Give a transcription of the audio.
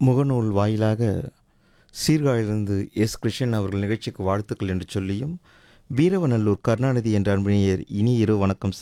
முகநூல் வாயிலாக சீர்காழிலிருந்து எஸ். கிருஷ்ணன் அவர்கள் நிகழ்ச்சிக்கு வாழ்த்துக்கள் என்று சொல்லியும், வீரவநல்லூர் கருணாநிதி என்ற அன்பினியர் இனி இரவு வணக்கம்